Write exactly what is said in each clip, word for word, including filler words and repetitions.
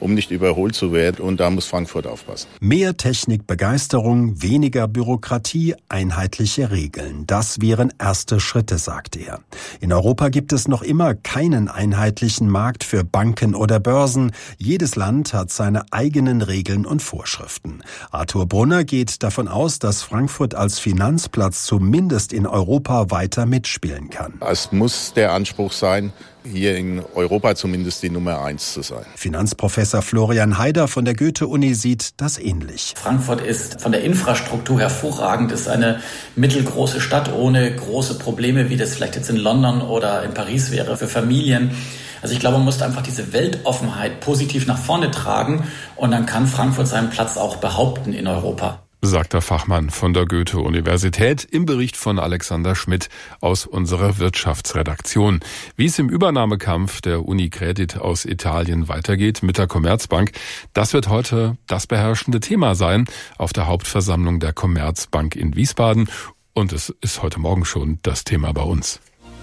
um nicht überholt zu werden. Und da muss Frankfurt aufpassen. Mehr Technikbegeisterung, weniger Bürokratie, einheitliche Regeln. Das wären erste Schritte, sagt er. In Europa gibt es noch immer keinen einheitlichen Markt für Banken oder Börsen. Jedes Land hat seine eigenen Regeln und Vorschriften. Arthur Brunner geht davon aus, dass Frankfurt als Finanzplatz zumindest in Europa weiter mitspielen kann. Es muss der Anspruch sein, hier in Europa zumindest die Nummer eins zu sein. Finanzprofessor Florian Haider von der Goethe-Uni sieht das ähnlich. Frankfurt ist von der Infrastruktur hervorragend, ist eine mittelgroße Stadt ohne große Probleme, wie das vielleicht jetzt in London oder in Paris wäre für Familien. Also ich glaube, man muss einfach diese Weltoffenheit positiv nach vorne tragen und dann kann Frankfurt seinen Platz auch behaupten in Europa. Sagt der Fachmann von der Goethe-Universität im Bericht von Alexander Schmidt aus unserer Wirtschaftsredaktion. Wie es im Übernahmekampf der UniCredit aus Italien weitergeht mit der Commerzbank, das wird heute das beherrschende Thema sein auf der Hauptversammlung der Commerzbank in Wiesbaden. Und es ist heute Morgen schon das Thema bei uns.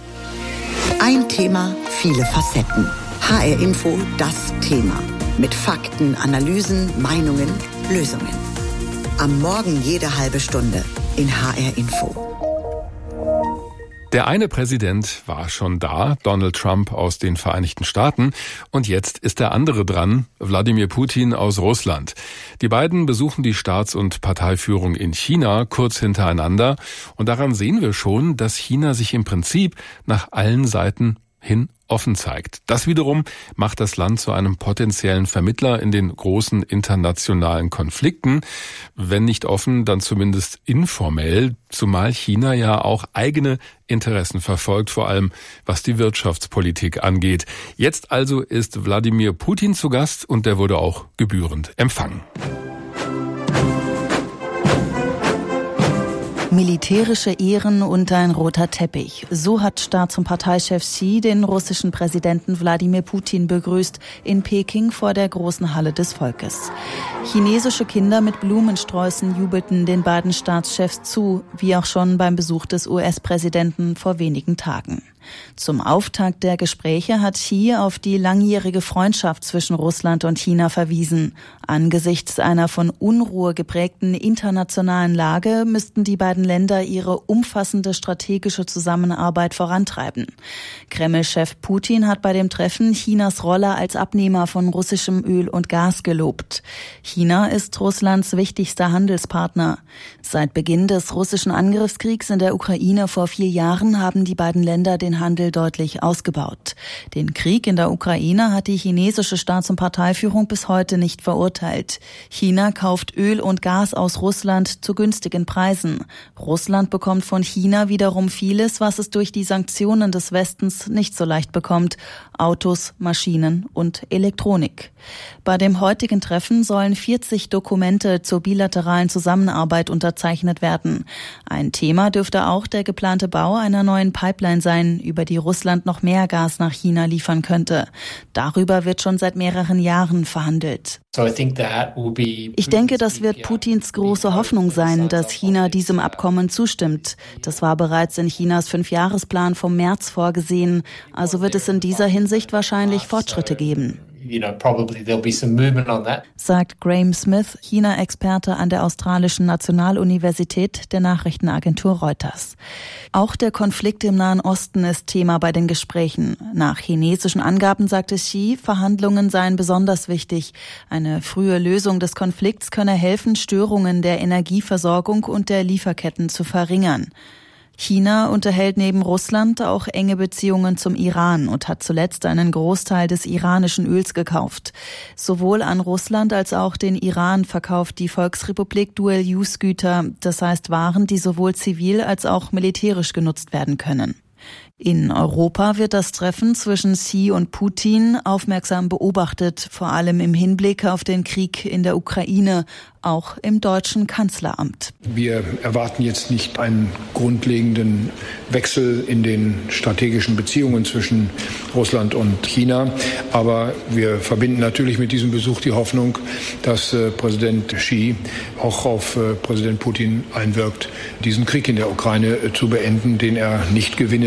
Ein Thema, viele Facetten. H R Info, das Thema. Mit Fakten, Analysen, Meinungen, Lösungen. Am Morgen jede halbe Stunde in H R Info. Der eine Präsident war schon da, Donald Trump aus den Vereinigten Staaten, und jetzt ist der andere dran, Wladimir Putin aus Russland. Die beiden besuchen die Staats- und Parteiführung in China kurz hintereinander, und daran sehen wir schon, dass China sich im Prinzip nach allen Seiten hin offen zeigt. Das wiederum macht das Land zu einem potenziellen Vermittler in den großen internationalen Konflikten. Wenn nicht offen, dann zumindest informell, zumal China ja auch eigene Interessen verfolgt, vor allem was die Wirtschaftspolitik angeht. Jetzt also ist Wladimir Putin zu Gast und der wurde auch gebührend empfangen. Militärische Ehren und ein roter Teppich. So hat Staats- und Parteichef Xi den russischen Präsidenten Wladimir Putin begrüßt in Peking vor der großen Halle des Volkes. Chinesische Kinder mit Blumensträußen jubelten den beiden Staatschefs zu, wie auch schon beim Besuch des U S-Präsidenten vor wenigen Tagen. Zum Auftakt der Gespräche hat Xi auf die langjährige Freundschaft zwischen Russland und China verwiesen. Angesichts einer von Unruhe geprägten internationalen Lage müssten die beiden Länder ihre umfassende strategische Zusammenarbeit vorantreiben. Kreml-Chef Putin hat bei dem Treffen Chinas Rolle als Abnehmer von russischem Öl und Gas gelobt. China ist Russlands wichtigster Handelspartner. Seit Beginn des russischen Angriffskriegs in der Ukraine vor vier Jahren haben die beiden Länder den Handel deutlich ausgebaut. Den Krieg in der Ukraine hat die chinesische Staats- und Parteiführung bis heute nicht verurteilt. China kauft Öl und Gas aus Russland zu günstigen Preisen. Russland bekommt von China wiederum vieles, was es durch die Sanktionen des Westens nicht so leicht bekommt. Autos, Maschinen und Elektronik. Bei dem heutigen Treffen sollen vierzig Dokumente zur bilateralen Zusammenarbeit unterzeichnet werden. Ein Thema dürfte auch der geplante Bau einer neuen Pipeline sein, über die Russland noch mehr Gas nach China liefern könnte. Darüber wird schon seit mehreren Jahren verhandelt. Ich denke, das wird Putins große Hoffnung sein, dass China diesem Abkommen zustimmt. Das war bereits in Chinas Fünfjahresplan vom März vorgesehen. Also wird es in dieser Hinsicht wahrscheinlich Fortschritte geben. You know, probably there'll be some movement on that. Sagt Graham Smith, China-Experte an der australischen Nationaluniversität der Nachrichtenagentur Reuters. Auch der Konflikt im Nahen Osten ist Thema bei den Gesprächen. Nach chinesischen Angaben sagte Xi, Verhandlungen seien besonders wichtig. Eine frühe Lösung des Konflikts könne helfen, Störungen der Energieversorgung und der Lieferketten zu verringern. China unterhält neben Russland auch enge Beziehungen zum Iran und hat zuletzt einen Großteil des iranischen Öls gekauft. Sowohl an Russland als auch den Iran verkauft die Volksrepublik Dual-Use-Güter, das heißt Waren, die sowohl zivil als auch militärisch genutzt werden können. In Europa wird das Treffen zwischen Xi und Putin aufmerksam beobachtet, vor allem im Hinblick auf den Krieg in der Ukraine, auch im deutschen Kanzleramt. Wir erwarten jetzt nicht einen grundlegenden Wechsel in den strategischen Beziehungen zwischen Russland und China, aber wir verbinden natürlich mit diesem Besuch die Hoffnung, dass äh, Präsident Xi auch auf äh, Präsident Putin einwirkt, diesen Krieg in der Ukraine äh, zu beenden, den er nicht gewinnen kann,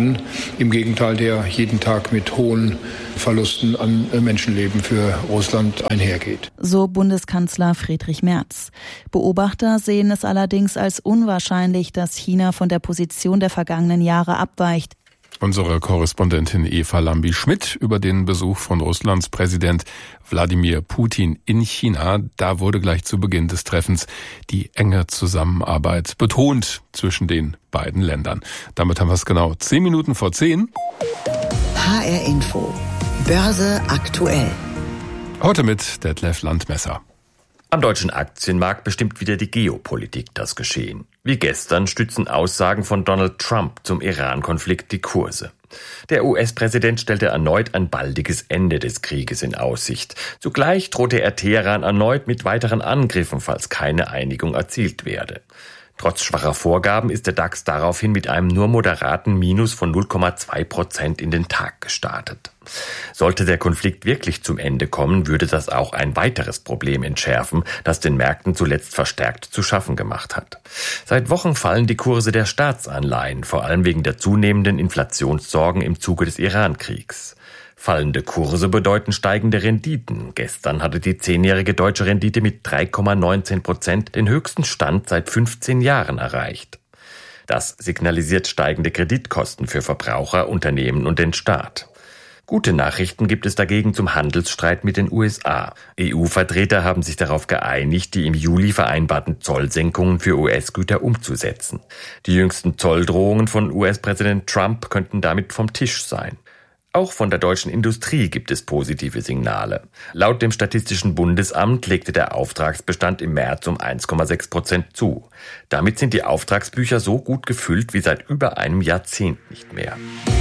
Plan. Im Gegenteil, der jeden Tag mit hohen Verlusten an Menschenleben für Russland einhergeht. So Bundeskanzler Friedrich Merz. Beobachter sehen es allerdings als unwahrscheinlich, dass China von der Position der vergangenen Jahre abweicht. Unsere Korrespondentin Eva Lambi-Schmidt über den Besuch von Russlands Präsident Wladimir Putin in China. Da wurde gleich zu Beginn des Treffens die enge Zusammenarbeit betont zwischen den beiden Ländern. Damit haben wir es genau zehn Minuten vor zehn. H R Info. Börse aktuell. Heute mit Detlef Landmesser. Am deutschen Aktienmarkt bestimmt wieder die Geopolitik das Geschehen. Wie gestern stützen Aussagen von Donald Trump zum Iran-Konflikt die Kurse. Der U S-Präsident stellte erneut ein baldiges Ende des Krieges in Aussicht. Zugleich drohte er Teheran erneut mit weiteren Angriffen, falls keine Einigung erzielt werde. Trotz schwacher Vorgaben ist der DAX daraufhin mit einem nur moderaten Minus von null Komma zwei Prozent in den Tag gestartet. Sollte der Konflikt wirklich zum Ende kommen, würde das auch ein weiteres Problem entschärfen, das den Märkten zuletzt verstärkt zu schaffen gemacht hat. Seit Wochen fallen die Kurse der Staatsanleihen, vor allem wegen der zunehmenden Inflationssorgen im Zuge des Iran-Kriegs. Fallende Kurse bedeuten steigende Renditen. Gestern hatte die zehnjährige deutsche Rendite mit drei Komma neunzehn Prozent den höchsten Stand seit fünfzehn Jahren erreicht. Das signalisiert steigende Kreditkosten für Verbraucher, Unternehmen und den Staat. Gute Nachrichten gibt es dagegen zum Handelsstreit mit den U S A. E U-Vertreter haben sich darauf geeinigt, die im Juli vereinbarten Zollsenkungen für U S-Güter umzusetzen. Die jüngsten Zolldrohungen von U S-Präsident Trump könnten damit vom Tisch sein. Auch von der deutschen Industrie gibt es positive Signale. Laut dem Statistischen Bundesamt legte der Auftragsbestand im März um eins Komma sechs Prozent zu. Damit sind die Auftragsbücher so gut gefüllt wie seit über einem Jahrzehnt nicht mehr.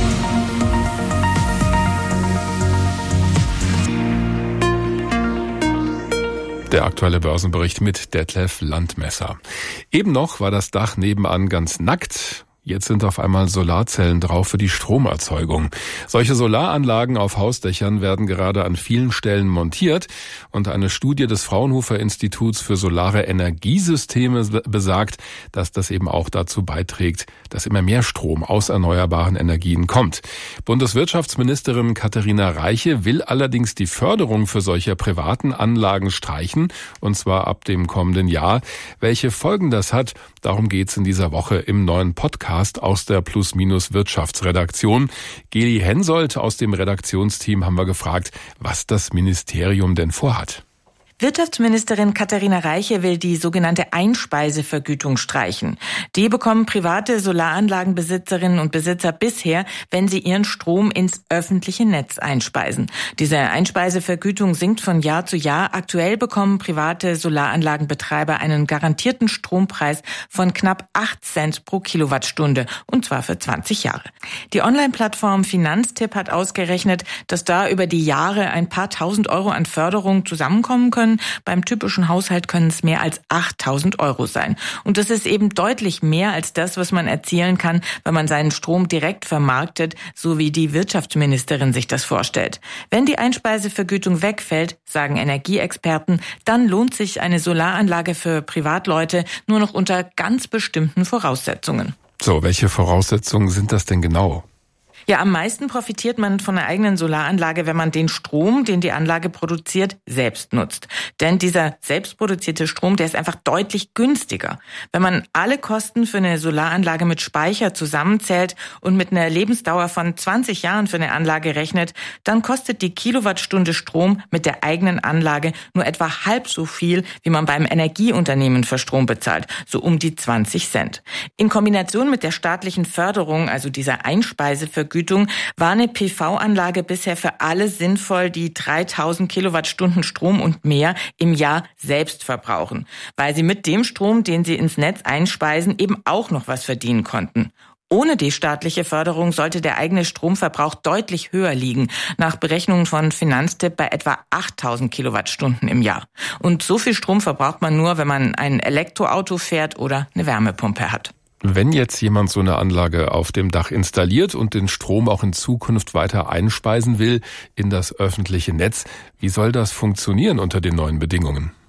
Der aktuelle Börsenbericht mit Detlef Landmesser. Eben noch war das Dach nebenan ganz nackt. Jetzt sind auf einmal Solarzellen drauf für die Stromerzeugung. Solche Solaranlagen auf Hausdächern werden gerade an vielen Stellen montiert. Und eine Studie des Fraunhofer Instituts für solare Energiesysteme besagt, dass das eben auch dazu beiträgt, dass immer mehr Strom aus erneuerbaren Energien kommt. Bundeswirtschaftsministerin Katharina Reiche will allerdings die Förderung für solche privaten Anlagen streichen, und zwar ab dem kommenden Jahr. Welche Folgen das hat, darum geht's in dieser Woche im neuen Podcast aus der Plus-Minus-Wirtschaftsredaktion. Geli Hensoldt aus dem Redaktionsteam haben wir gefragt, was das Ministerium denn vorhat. Wirtschaftsministerin Katharina Reiche will die sogenannte Einspeisevergütung streichen. Die bekommen private Solaranlagenbesitzerinnen und Besitzer bisher, wenn sie ihren Strom ins öffentliche Netz einspeisen. Diese Einspeisevergütung sinkt von Jahr zu Jahr. Aktuell bekommen private Solaranlagenbetreiber einen garantierten Strompreis von knapp acht Cent pro Kilowattstunde, und zwar für zwanzig Jahre. Die Online-Plattform Finanztipp hat ausgerechnet, dass da über die Jahre ein paar tausend Euro an Förderung zusammenkommen können. Beim typischen Haushalt können es mehr als achttausend Euro sein. Und das ist eben deutlich mehr als das, was man erzielen kann, wenn man seinen Strom direkt vermarktet, so wie die Wirtschaftsministerin sich das vorstellt. Wenn die Einspeisevergütung wegfällt, sagen Energieexperten, dann lohnt sich eine Solaranlage für Privatleute nur noch unter ganz bestimmten Voraussetzungen. So, welche Voraussetzungen sind das denn genau? Ja, am meisten profitiert man von einer eigenen Solaranlage, wenn man den Strom, den die Anlage produziert, selbst nutzt. Denn dieser selbstproduzierte Strom, der ist einfach deutlich günstiger. Wenn man alle Kosten für eine Solaranlage mit Speicher zusammenzählt und mit einer Lebensdauer von zwanzig Jahren für eine Anlage rechnet, dann kostet die Kilowattstunde Strom mit der eigenen Anlage nur etwa halb so viel, wie man beim Energieunternehmen für Strom bezahlt, so um die zwanzig Cent. In Kombination mit der staatlichen Förderung, also dieser Einspeisevergütung, war eine P V-Anlage bisher für alle sinnvoll, die dreitausend Kilowattstunden Strom und mehr im Jahr selbst verbrauchen, weil sie mit dem Strom, den sie ins Netz einspeisen, eben auch noch was verdienen konnten. Ohne die staatliche Förderung sollte der eigene Stromverbrauch deutlich höher liegen, nach Berechnungen von Finanztipp bei etwa achttausend Kilowattstunden im Jahr. Und so viel Strom verbraucht man nur, wenn man ein Elektroauto fährt oder eine Wärmepumpe hat. Wenn jetzt jemand so eine Anlage auf dem Dach installiert und den Strom auch in Zukunft weiter einspeisen will in das öffentliche Netz, wie soll das funktionieren unter den neuen Bedingungen?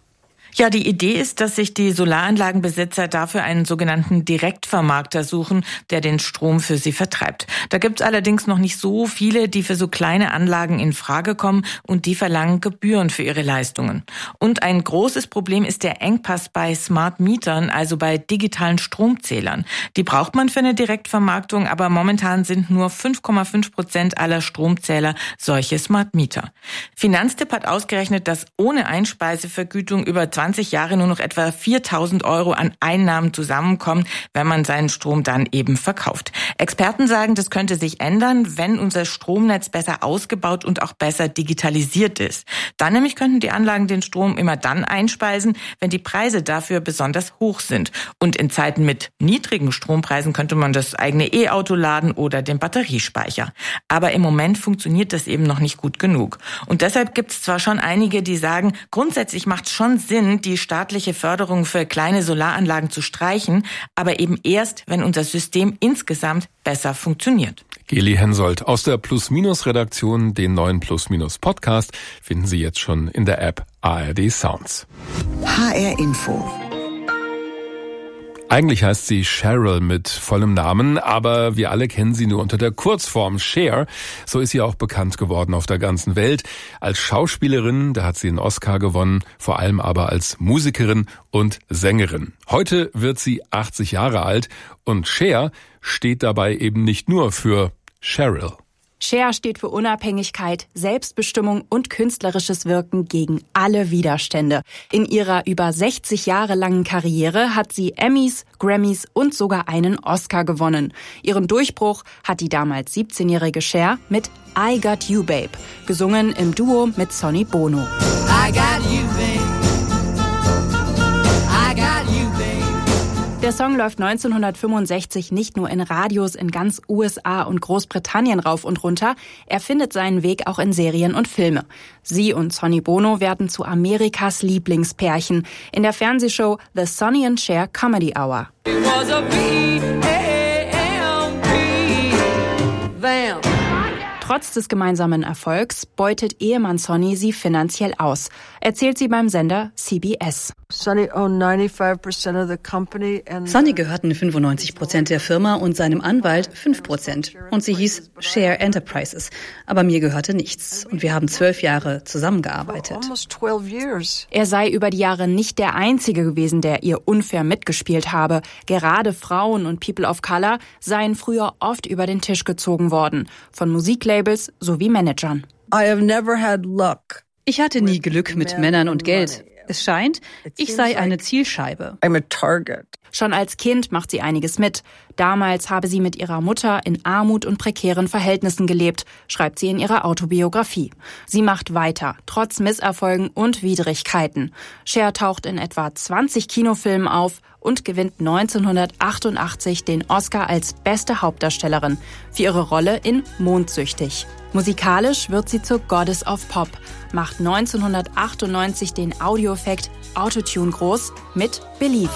Ja, die Idee ist, dass sich die Solaranlagenbesitzer dafür einen sogenannten Direktvermarkter suchen, der den Strom für sie vertreibt. Da gibt's allerdings noch nicht so viele, die für so kleine Anlagen in Frage kommen und die verlangen Gebühren für ihre Leistungen. Und ein großes Problem ist der Engpass bei Smart Mietern, also bei digitalen Stromzählern. Die braucht man für eine Direktvermarktung, aber momentan sind nur fünf Komma fünf Prozent aller Stromzähler solche Smart Mieter. Finanztipp hat ausgerechnet, dass ohne Einspeisevergütung über zwanzig Jahre nur noch etwa viertausend Euro an Einnahmen zusammenkommen, wenn man seinen Strom dann eben verkauft. Experten sagen, das könnte sich ändern, wenn unser Stromnetz besser ausgebaut und auch besser digitalisiert ist. Dann nämlich könnten die Anlagen den Strom immer dann einspeisen, wenn die Preise dafür besonders hoch sind. Und in Zeiten mit niedrigen Strompreisen könnte man das eigene E-Auto laden oder den Batteriespeicher. Aber im Moment funktioniert das eben noch nicht gut genug. Und deshalb gibt es zwar schon einige, die sagen, grundsätzlich macht es schon Sinn, die staatliche Förderung für kleine Solaranlagen zu streichen, aber eben erst, wenn unser System insgesamt besser funktioniert. Geli Hensoldt aus der Plus-Minus-Redaktion. Den neuen Plus-Minus-Podcast finden Sie jetzt schon in der App A R D Sounds. H R Info. Eigentlich heißt sie Cheryl mit vollem Namen, aber wir alle kennen sie nur unter der Kurzform Cher. So ist sie auch bekannt geworden auf der ganzen Welt. Als Schauspielerin, da hat sie einen Oscar gewonnen, vor allem aber als Musikerin und Sängerin. Heute wird sie achtzig Jahre alt und Cher steht dabei eben nicht nur für Cheryl. Cher steht für Unabhängigkeit, Selbstbestimmung und künstlerisches Wirken gegen alle Widerstände. In ihrer über sechzig Jahre langen Karriere hat sie Emmys, Grammys und sogar einen Oscar gewonnen. Ihren Durchbruch hat die damals siebzehnjährige Cher mit I Got You Babe, gesungen im Duo mit Sonny Bono. I got you, babe. I got you, babe. Der Song läuft neunzehnhundertfünfundsechzig nicht nur in Radios in ganz U S A und Großbritannien rauf und runter, er findet seinen Weg auch in Serien und Filme. Sie und Sonny Bono werden zu Amerikas Lieblingspärchen in der Fernsehshow The Sonny and Cher Comedy Hour. Trotz des gemeinsamen Erfolgs beutet Ehemann Sonny sie finanziell aus, erzählt sie beim Sender C B S. Sonny gehörten fünfundneunzig Prozent der Firma und seinem Anwalt fünf Prozent. Und sie hieß Cher Enterprises. Aber mir gehörte nichts. Und wir haben zwölf Jahre zusammengearbeitet. Er sei über die Jahre nicht der Einzige gewesen, der ihr unfair mitgespielt habe. Gerade Frauen und People of Color seien früher oft über den Tisch gezogen worden. Von Musiklabels sowie Managern. Ich hatte nie Glück mit Männern und Geld. Es scheint, ich sei eine Zielscheibe. Schon als Kind macht sie einiges mit. Damals habe sie mit ihrer Mutter in Armut und prekären Verhältnissen gelebt, schreibt sie in ihrer Autobiografie. Sie macht weiter, trotz Misserfolgen und Widrigkeiten. Cher taucht in etwa zwanzig Kinofilmen auf und gewinnt neunzehnhundertachtundachtzig den Oscar als beste Hauptdarstellerin für ihre Rolle in Mondsüchtig. Musikalisch wird sie zur Goddess of Pop, macht neunzehnhundertachtundneunzig den Audioeffekt Autotune groß mit Believe.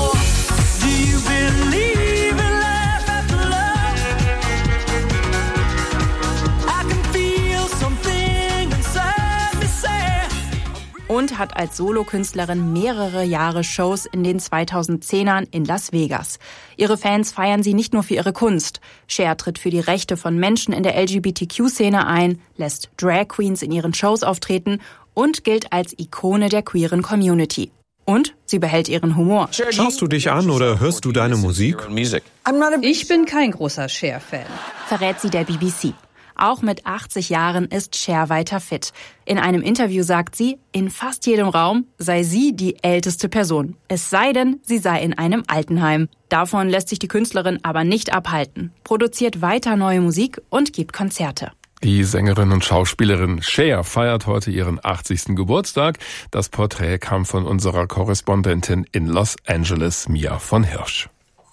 Und hat als Solokünstlerin mehrere Jahre Shows in den zweitausendzehnern in Las Vegas. Ihre Fans feiern sie nicht nur für ihre Kunst. Cher tritt für die Rechte von Menschen in der L G B T Q-Szene ein, lässt Drag Queens in ihren Shows auftreten und gilt als Ikone der queeren Community. Und sie behält ihren Humor. Schaust du dich an oder hörst du deine Musik? Ich bin kein großer Cher-Fan, verrät sie der B B C. Auch mit achtzig Jahren ist Cher weiter fit. In einem Interview sagt sie, in fast jedem Raum sei sie die älteste Person. Es sei denn, sie sei in einem Altenheim. Davon lässt sich die Künstlerin aber nicht abhalten. Produziert weiter neue Musik und gibt Konzerte. Die Sängerin und Schauspielerin Cher feiert heute ihren achtzigsten Geburtstag. Das Porträt kam von unserer Korrespondentin in Los Angeles, Mia von Hirsch.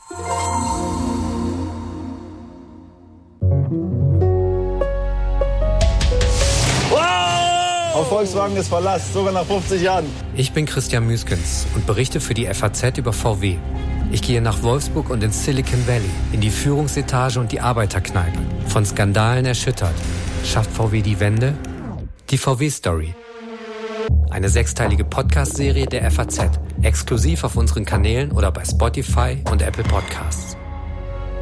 Auf Volkswagen ist Verlass, sogar nach fünfzig Jahren. Ich bin Christian Müskens und berichte für die F A Z über V W. Ich gehe nach Wolfsburg und ins Silicon Valley, in die Führungsetage und die Arbeiterkneipe. Von Skandalen erschüttert. Schafft V W die Wende? Die V W-Story. eine sechsteilige Podcast-Serie der F A Z, exklusiv auf unseren Kanälen oder bei Spotify und Apple Podcasts.